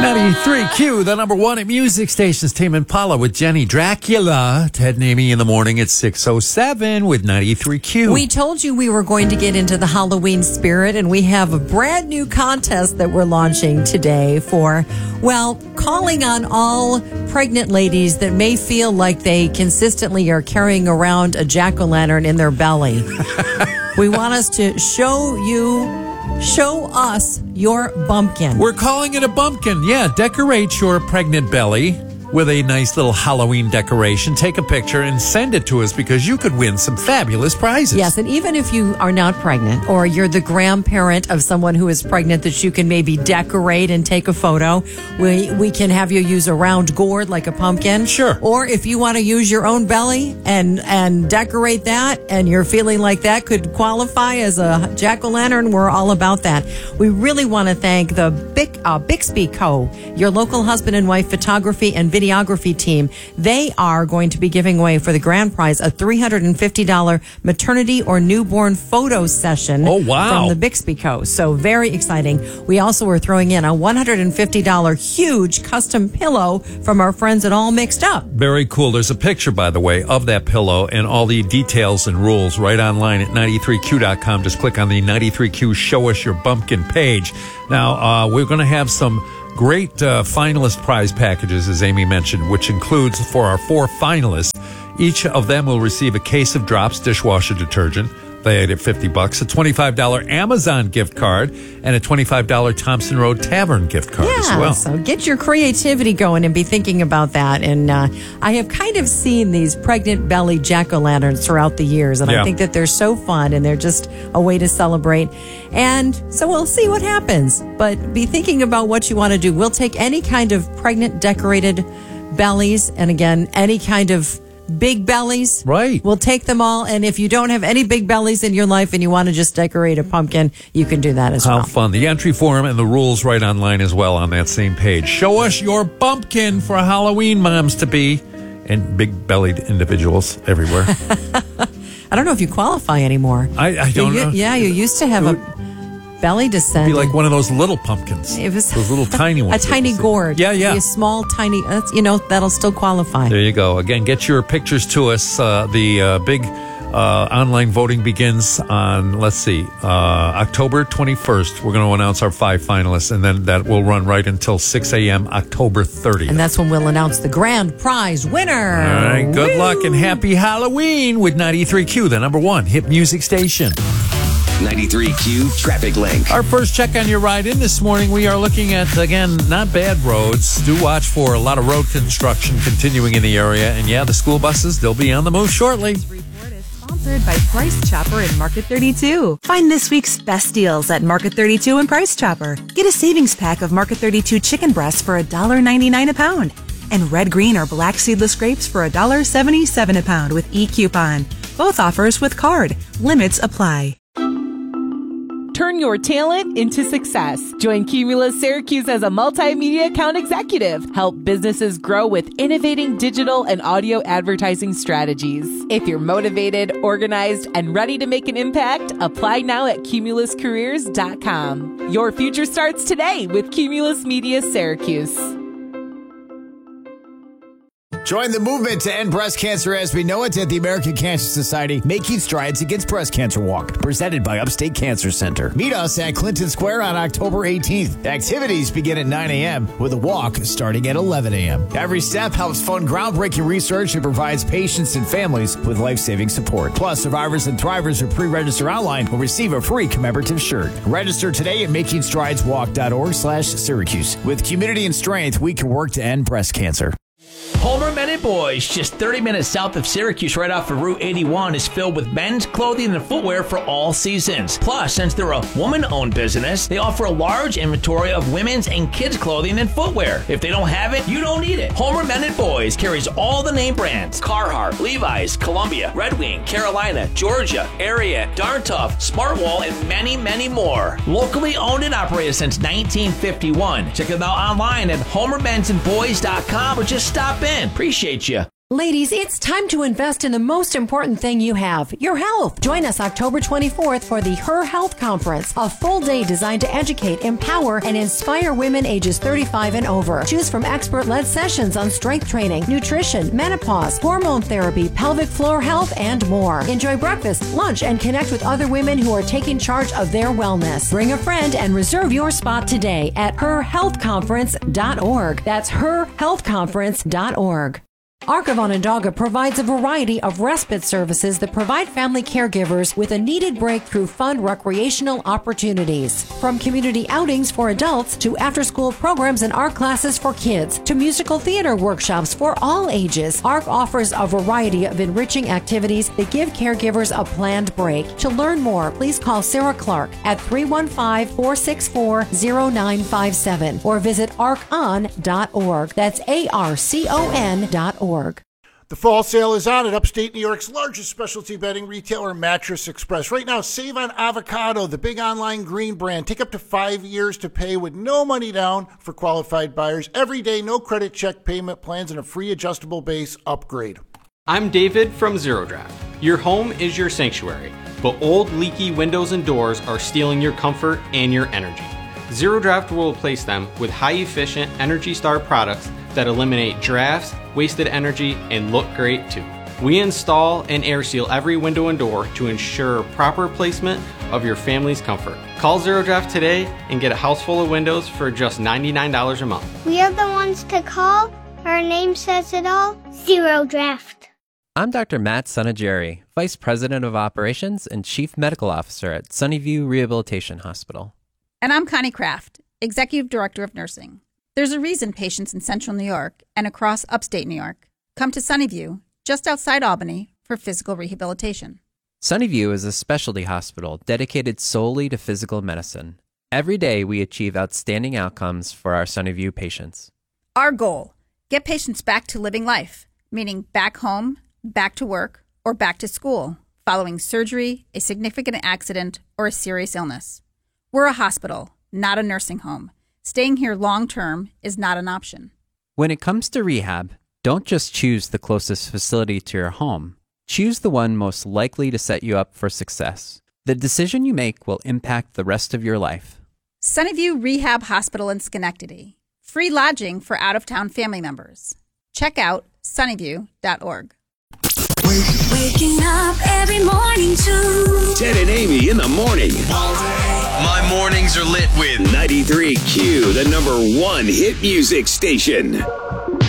93Q, the number one at music stations. Tame Impala with Jenny Dracula. Ted and Amy in the morning at 6:07 with 93Q. We told you we were going to get into the Halloween spirit, and we have a brand new contest that we're launching today for, well, calling on all pregnant ladies that may feel like they consistently are carrying around a jack-o'-lantern in their belly. We want us to show us your bumpkin. We're calling it a bumpkin. Yeah, decorate your pregnant belly with a nice little Halloween decoration. Take a picture and send it to us because you could win some fabulous prizes. Yes, and even if you are not pregnant or you're the grandparent of someone who is pregnant that you can maybe decorate and take a photo, we can have you use a round gourd like a pumpkin. Sure. Or if you want to use your own belly and decorate that and you're feeling like that could qualify as a jack-o'-lantern, we're all about that. We really want to thank the Bixby Co., your local husband and wife photography and videography team. They are going to be giving away for the grand prize a $350 maternity or newborn photo session. Oh, wow. From the Bixby Co. So very exciting. We also are throwing in a $150 huge custom pillow from our friends at All Mixed Up. Very cool. There's a picture, by the way, of that pillow and all the details and rules right online at 93Q.com. Just click on the 93Q Show Us Your Bumpkin page. Now, we're going to have some great finalist prize packages, as Amy mentioned, which includes, for our 4 finalists, each of them will receive a case of Drops dishwasher detergent. They at $50, a $25 Amazon gift card, and a $25 Thompson Road Tavern gift card as well. So get your creativity going and be thinking about that. And I have kind of seen these pregnant belly jack-o'-lanterns throughout the years, and I think that they're so fun, and they're just a way to celebrate. And so we'll see what happens. But be thinking about what you want to do. We'll take any kind of pregnant decorated bellies, and again, any kind of big bellies. Right. We'll take them all. And if you don't have any big bellies in your life and you want to just decorate a pumpkin, you can do that as well. How fun. The entry form and the rules right online as well on that same page. Show us your bumpkin for Halloween moms to be, and big bellied individuals everywhere. I don't know if you qualify anymore. I don't know. Yeah, you used to have a belly descent. Be like one of those little pumpkins. It was those little tiny ones. A tiny gourd. Yeah. A small, tiny, that'll still qualify. There you go. Again, get your pictures to us. The big online voting begins on, October 21st. We're going to announce our 5 finalists, and then that will run right until 6 a.m. October 30th. And that's when we'll announce the grand prize winner. All right. Good luck and happy Halloween with 93Q, the number one hit music station. 93Q Traffic Link. Our first check on your ride in this morning, we are looking at, again, not bad roads. Do watch for a lot of road construction continuing in the area. And yeah, the school buses, they'll be on the move shortly. This report is sponsored by Price Chopper and Market 32. Find this week's best deals at Market 32 and Price Chopper. Get a savings pack of Market 32 chicken breasts for $1.99 a pound. And red, green, or black seedless grapes for $1.77 a pound with e-coupon. Both offers with card. Limits apply. Turn your talent into success. Join Cumulus Syracuse as a multimedia account executive. Help businesses grow with innovating digital and audio advertising strategies. If you're motivated, organized, and ready to make an impact, apply now at cumuluscareers.com. Your future starts today with Cumulus Media Syracuse. Join the movement to end breast cancer as we know it at the American Cancer Society Making Strides Against Breast Cancer Walk, presented by Upstate Cancer Center. Meet us at Clinton Square on October 18th. Activities begin at 9 a.m. with a walk starting at 11 a.m. Every step helps fund groundbreaking research and provides patients and families with life-saving support. Plus, survivors and thrivers who pre-register online will receive a free commemorative shirt. Register today at makingstrideswalk.org/Syracuse. With community and strength, we can work to end breast cancer. Homer Men and Boys, just 30 minutes south of Syracuse, right off of Route 81, is filled with men's clothing and footwear for all seasons. Plus, since they're a woman-owned business, they offer a large inventory of women's and kids' clothing and footwear. If they don't have it, you don't need it. Homer Men and Boys carries all the name brands: Carhartt, Levi's, Columbia, Red Wing, Carolina, Georgia, Ariat, Darn Tough, Smartwool, and many, many more. Locally owned and operated since 1951. Check them out online at homermensandboys.com or just stop in. Appreciate you. Ladies, it's time to invest in the most important thing you have, your health. Join us October 24th for the Her Health Conference, a full day designed to educate, empower, and inspire women ages 35 and over. Choose from expert-led sessions on strength training, nutrition, menopause, hormone therapy, pelvic floor health, and more. Enjoy breakfast, lunch, and connect with other women who are taking charge of their wellness. Bring a friend and reserve your spot today at herhealthconference.org. That's herhealthconference.org. Arc of Onondaga provides a variety of respite services that provide family caregivers with a needed break through fun recreational opportunities. From community outings for adults to after-school programs and art classes for kids to musical theater workshops for all ages, Arc offers a variety of enriching activities that give caregivers a planned break. To learn more, please call Sarah Clark at 315-464-0957 or visit arcon.org. That's ARCON.org. The fall sale is on at upstate New York's largest specialty bedding retailer, Mattress Express. Right now, save on Avocado, the big online green brand. Take up to 5 years to pay with no money down for qualified buyers. Every day, no credit check payment plans, and a free adjustable base upgrade. I'm David from Zero Draft. Your home is your sanctuary, but old leaky windows and doors are stealing your comfort and your energy. Zero Draft will replace them with high-efficient Energy Star products that eliminate drafts, wasted energy, and look great too. We install and air seal every window and door to ensure proper placement of your family's comfort. Call Zero Draft today and get a house full of windows for just $99 a month. We are the ones to call. Our name says it all. Zero Draft. I'm Dr. Matt Sunageri, Vice President of Operations and Chief Medical Officer at Sunnyview Rehabilitation Hospital. And I'm Connie Kraft, Executive Director of Nursing. There's a reason patients in Central New York and across upstate New York come to Sunnyview, just outside Albany, for physical rehabilitation. Sunnyview is a specialty hospital dedicated solely to physical medicine. Every day we achieve outstanding outcomes for our Sunnyview patients. Our goal, get patients back to living life, meaning back home, back to work, or back to school, following surgery, a significant accident, or a serious illness. We're a hospital, not a nursing home. Staying here long-term is not an option. When it comes to rehab, don't just choose the closest facility to your home. Choose the one most likely to set you up for success. The decision you make will impact the rest of your life. Sunnyview Rehab Hospital in Schenectady. Free lodging for out-of-town family members. Check out sunnyview.org. Waking up every morning to Ted and Amy in the morning. My mornings are lit with 93Q, the #1 hit music station.